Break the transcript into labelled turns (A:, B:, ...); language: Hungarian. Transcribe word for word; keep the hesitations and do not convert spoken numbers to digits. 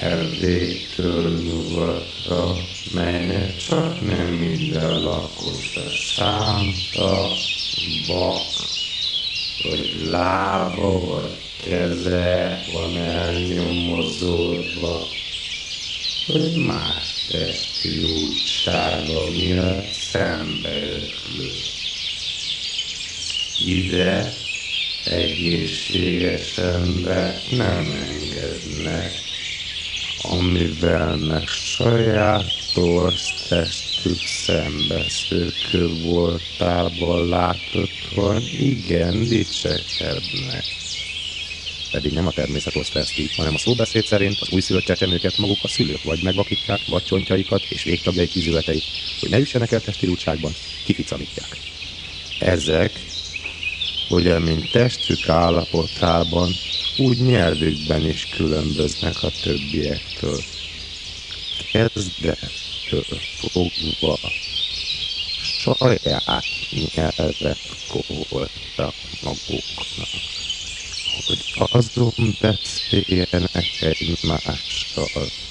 A: Erdélytől nyugatra, melynek csak nem minden lakosa sánta, vak, vagy lába, vagy keze van elnyomozódva, vagy más testi útsága miatt szembeötlő. Ide egészséges embert nem engednek, amivel meg saját torz testük szembeszökő voltában láthatóan igen dicsekednek.
B: Pedig nem a természet osztja ezt így, hanem a szóbeszéd szerint az újszülött csecsemőket maguk a szülők vagy megvakítják, vagy csontjaikat és végtagjaik ízületeit, hogy ne üssenek el testi rúdságban, kificamítják.
A: Ezek, ugye mint testük állapotában, úgy nyelvükben is különböznek a többiektől. Kezdettől fogva saját nyelvet voltak maguknak, hogy azon beszéljenek egymással,